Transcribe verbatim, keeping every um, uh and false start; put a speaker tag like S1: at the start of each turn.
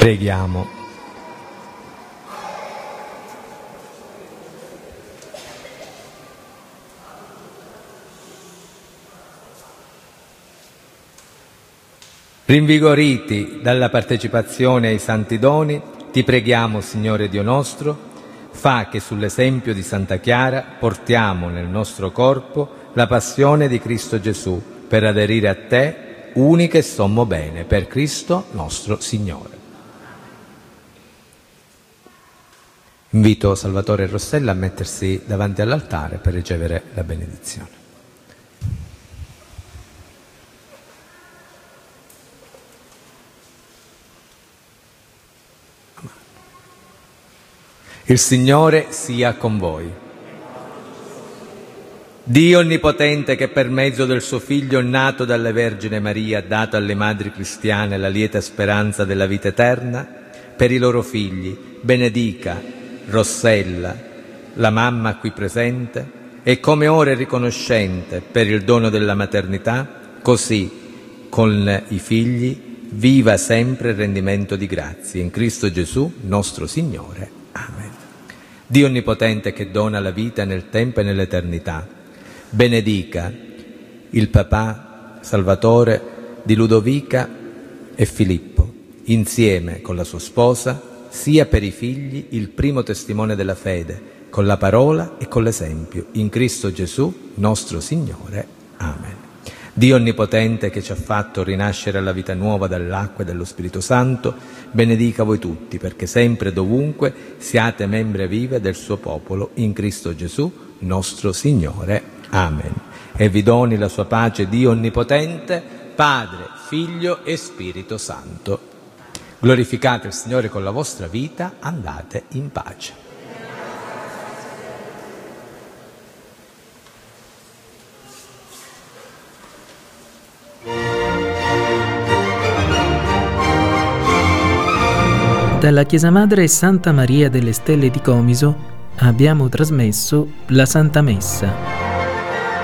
S1: Preghiamo. Rinvigoriti dalla partecipazione ai santi doni, ti preghiamo, Signore Dio nostro, fa che sull'esempio di Santa Chiara portiamo nel nostro corpo la passione di Cristo Gesù per aderire a te, unico e sommo bene, per Cristo nostro Signore. Invito Salvatore e Rossella a mettersi davanti all'altare per ricevere la benedizione. Il Signore sia con voi. Dio Onnipotente, che per mezzo del suo Figlio nato dalla Vergine Maria ha dato alle madri cristiane la lieta speranza della vita eterna, per i loro figli benedica Rossella, la mamma qui presente, e come ora è riconoscente per il dono della maternità, così con i figli viva sempre il rendimento di grazie in Cristo Gesù nostro Signore. Amen. Dio Onnipotente, che dona la vita nel tempo e nell'eternità, benedica il papà Salvatore di Ludovica e Filippo, insieme con la sua sposa, sia per i figli il primo testimone della fede, con la parola e con l'esempio, in Cristo Gesù nostro Signore. Amen. Dio Onnipotente, che ci ha fatto rinascere alla vita nuova dall'acqua e dallo Spirito Santo, benedica voi tutti, perché sempre e dovunque siate membri vive del suo popolo, in Cristo Gesù nostro Signore. Amen. E vi doni la sua pace Dio Onnipotente, Padre, Figlio e Spirito Santo. Glorificate il Signore con la vostra vita, andate in pace.
S2: Dalla Chiesa Madre Santa Maria delle Stelle di Comiso abbiamo trasmesso la Santa Messa.